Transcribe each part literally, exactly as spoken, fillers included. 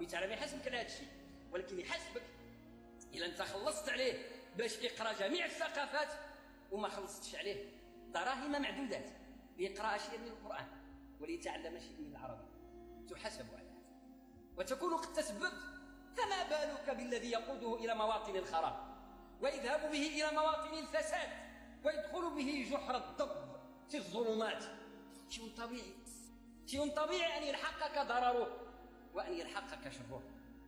ربيت على ما يحاسبك على هذا الشيء، ولكن يحاسبك إلا أنت خلصت عليه باش يقرأ جميع الثقافات وما خلصتش عليه دراهم معدودات ليقرأ شيئا من القرآن وليتعلم شيئا من العربي، تحاسب على هذا وتكون قد تسببت. فما بالك بالذي يقوده إلى مواطن الخراب ويذهب به إلى مواطن الفساد ويدخل به جحر الضب في الظلمات؟ شيء طبيعي، شيء طبيعي أن يلحقك ضرره وأن يلحقك شره.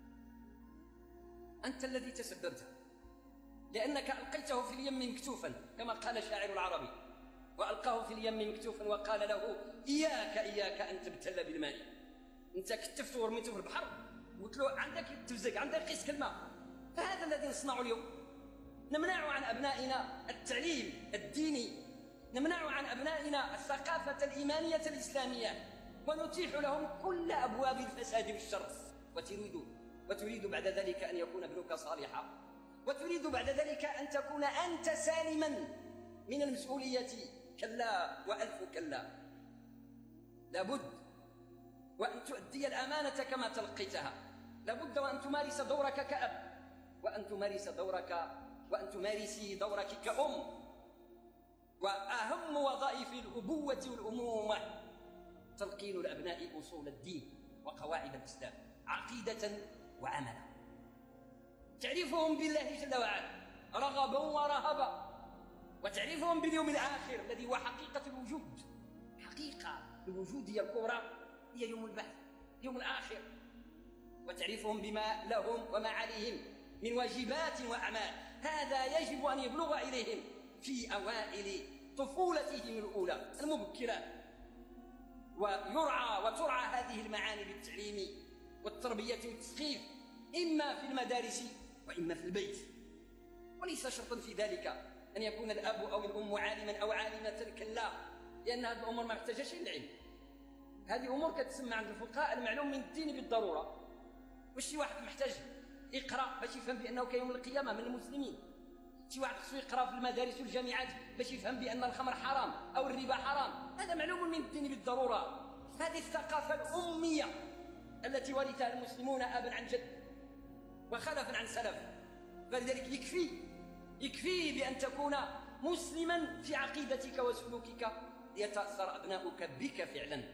أنت الذي تسببت، لأنك ألقيته في اليم مكتوفا كما قال الشاعر العربي، وألقاه في اليم مكتوفا وقال له إياك إياك أن تبتل بالماء. أنت كتفته ورميته في البحر قلت له عندك تفزق، عندك قيس الماء. فهذا الذي نصنعه اليوم، نمنع عن أبنائنا التعليم الديني، نمنع عن أبنائنا الثقافة الإيمانية الإسلامية، ونتيح لهم كل أبواب الفساد والشر. وتريد وتريد بعد ذلك أن يكون ابنك صالحا، وتريد بعد ذلك أن تكون أنت سالما من المسؤولية. كلا وألف كلا، لابد وأن تؤدي الأمانة كما تلقيتها، لابد وأن تمارس دورك كأب، وأن تمارس دورك وأن تمارسي دورك كأم. وأهم وظائف الأبوة والأمومة تلقين الأبناء أصول الدين وقواعد الإسلام عقيدة وعملا، تعريفهم بالله جل وعلا رغبا ورهبا، وتعريفهم باليوم الآخر الذي هو حقيقة الوجود. حقيقة الوجود هي الكبرى، هي يوم البعث، يوم الآخر. وتعريفهم بما لهم وما عليهم من واجبات وأعمال، هذا يجب أن يبلغ إليهم في أوائل طفولتهم الأولى المبكرة، ويرعى وترعى هذه المعاني بالتعليم والتربية والتثقيف، إما في المدارس وإما في البيت. وليس شرطا في ذلك أن يكون الأب أو الأم عالما أو عالمة، كلا، لأن هذه الأمور ما محتاجة العلم. هذه أمور كتسمى عند الفقهاء المعلوم من الدين بالضرورة. واش شي واحد محتاج يقرأ باش يفهم بأنه كيوم القيامة من المسلمين؟ شي واحد خصو يقرأ في المدارس والجامعات باش يفهم بأن الخمر حرام أو الربا حرام؟ هذا معلوم من الدين بالضرورة. هذه الثقافة الأمية التي ورثها المسلمون أبا عن جد وخلفا عن سلف. فلذلك يكفي يكفي بأن تكون مسلما في عقيدتك وسلوكك ليتأثر أبناؤك بك فعلا.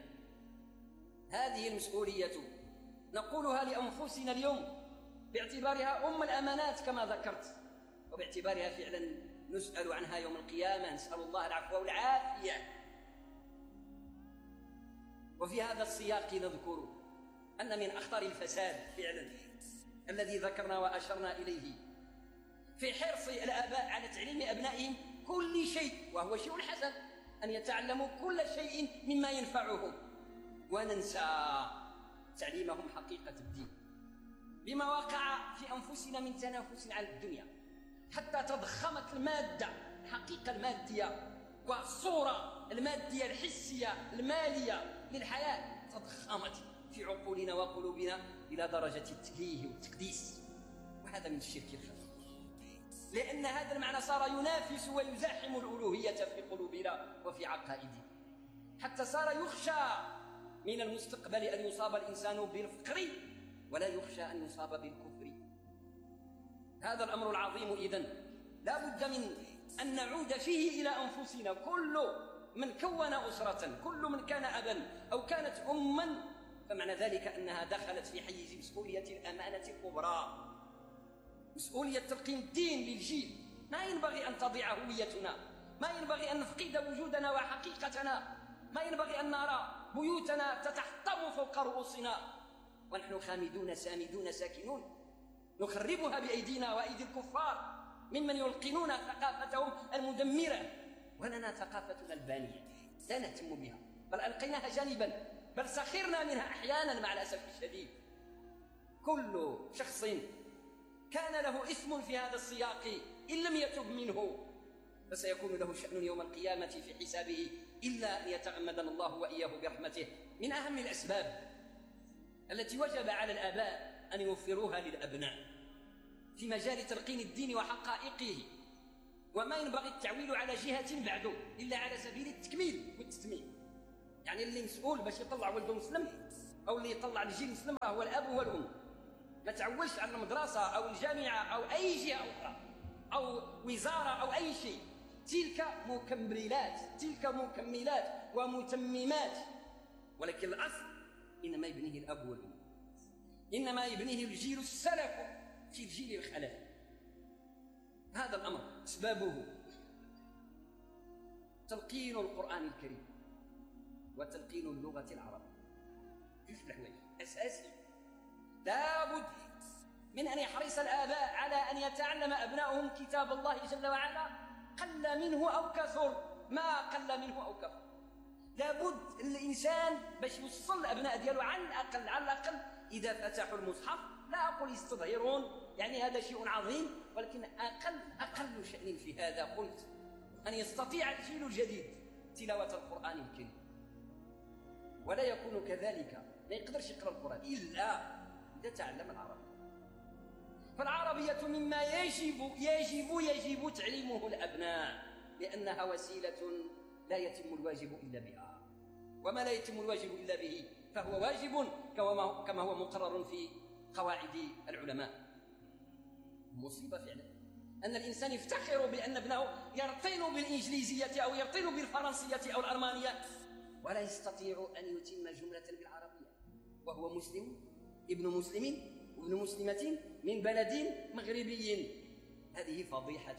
هذه المسؤولية نقولها لأنفسنا اليوم باعتبارها أم الأمانات كما ذكرت، وباعتبارها فعلا نسأل عنها يوم القيامة، نسأل الله العفو والعافية. وفي هذا السياق نذكر أن من أخطر الفساد فعلا الذي ذكرنا وأشرنا إليه في حرص الآباء على تعليم أبنائهم كل شيء، وهو شيء حسن أن يتعلموا كل شيء مما ينفعهم، وننسى تعليمهم حقيقة الدين، بما وقع في أنفسنا من تنافس على الدنيا حتى تضخمت المادة، الحقيقة المادية والصورة المادية الحسية المالية للحياة تضخمت في عقولنا وقلوبنا إلى درجة التكليه والتقديس. وهذا من الشرك الخفي، لأن هذا المعنى صار ينافس ويزاحم الألوهية في قلوبنا وفي عقائدنا، حتى صار يخشى من المستقبل أن يصاب الإنسان بالفقر ولا يخشى أن يصاب بالكفر. هذا الأمر العظيم إذن لا بد من أن نعود فيه إلى أنفسنا. كل من كون أسرة، كل من كان أبا أو كانت أما، فمعنى ذلك أنها دخلت في حيز مسؤولية الأمانة الكبرى، مسؤولية تلقين الدين للجيل. ما ينبغي أن تضيع هويتنا، ما ينبغي أن نفقد وجودنا وحقيقتنا، ما ينبغي أن نرى بيوتنا تتحطم فوق رؤوسنا ونحن خامدون سامدون ساكنون، نخربها بأيدينا وأيدي الكفار ممن يلقنون ثقافتهم المدمرة، ولنا ثقافتنا البانية لا نهتم بها، بل ألقيناها جانبا، بل سخرنا منها أحيانا مع الأسف الشديد. كل شخص كان له اسم في هذا السياق إن لم يتب منه فسيكون له شأن يوم القيامة في حسابه، إلا أن يتغمدنا الله وإياه برحمته. من أهم الأسباب التي وجب على الآباء أن يوفروها للأبناء في مجال تلقين الدين وحقائقه، وما ينبغي التعويل على جهة بعده إلا على سبيل التكميل والتتميم. يعني اللي مسؤول باش يطلع ولده مسلم أو اللي يطلع الجيل مسلم هو الأب والأم، ما تعولش على المدرسة أو الجامعة أو أي جهة أخرى أو وزارة أو أي شيء. تلك مكملات، تلك مكملات ومتممات، ولكن الأصل إنما يبنيه الأب والأم، إنما يبنيه الجيل السلف في الجيل الخلف. هذا الأمر أسبابه تلقين القرآن الكريم وتلقين اللغة العربية. جوج الحوايج أساسي لابد من أن يحرص الآباء على أن يتعلم أبنائهم كتاب الله جل وعلا، قل منه أو كثر، ما قل منه أو كثر. لابد الإنسان باش يوصل الأبناء ديالو على الأقل على الأقل إذا فتحوا المصحف، لا أقول يستظهرون يعني هذا شيء عظيم، ولكن أقل أقل شأن في هذا قلت أن يستطيع الجيل الجديد تلاوة القرآن الكريم. ولا يكون كذلك، لا يقدرش يقرأ القرآن إلا إذا تعلم العربية. فالعربية مما يجب يجب يجب تعليمه الأبناء، لأنها وسيلة لا يتم الواجب إلا بها، وما لا يتم الواجب إلا به فهو واجب كما هو مقرر في قواعد العلماء. مصيبة فعلا أن الإنسان يفتخر بأن ابنه يرطن بالإنجليزية أو يرطن بالفرنسية أو الألمانية ولا يستطيع أن يتم جملة بالعربية، وهو مسلم ابن مسلم وابن مسلمة من بلد مغربي. هذه فضيحة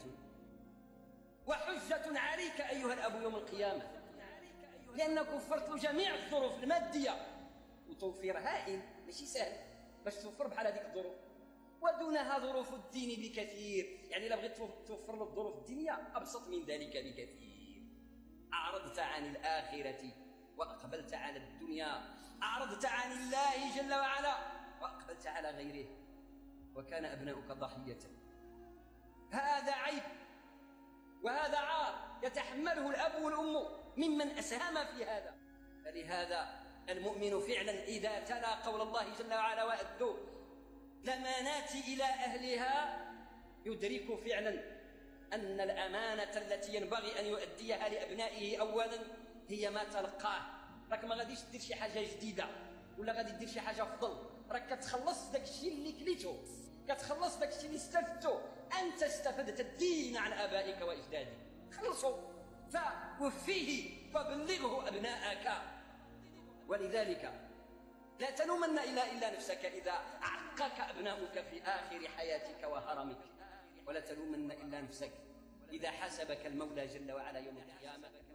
وحجة عليك أيها الأب يوم القيامة، لأنك وفرت جميع الظروف المادية، وتوفير هائل ماشي سهل باش توفر بحال هذيك الظروف، ودونها ظروف الدين بكثير. يعني لو بغيت توفر له الظروف الدينية أبسط من ذلك بكثير. أعرضت عن الآخرة وأقبلت على الدنيا، أعرضت عن الله جل وعلا وأقبلت على غيره، وكان أبناؤك ضحية. هذا عيب وهذا عار يتحمله الأب والأم ممن أسهم في هذا. فلهذا المؤمن فعلا إذا تلا قول الله جل وعلا وأدوا الأمانات إلى أهلها يدرك فعلا أن الأمانة التي ينبغي أن يؤديها لأبنائه أولا هي ما تلقاه. راك ما غاديش دير شي حاجة جديدة ولا غادي دير شي حاجة أفضل، راك كتخلص داك الشيء اللي كليته، كتخلص داك الشيء اللي استفدته. أنت استفدت الدين عن آبائك وأجدادك، خلصوا فوفيه وبلغه أبناءك. ولذلك لا تلومن إلا إلا نفسك إذا عقك أبناؤك في آخر حياتك وهرمك، ولا تلومن إلا نفسك إذا حاسبك المولى جل وعلا يوم القيامة.